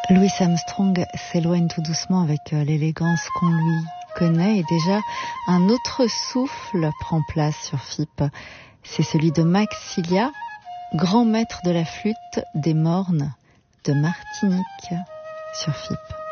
Louis Armstrong s'éloigne tout doucement avec l'élégance qu'on lui connaît et déjà un autre souffle prend place sur FIP. C'est celui de Max Cilia, grand maître de la flûte des Mornes de Martinique sur FIP.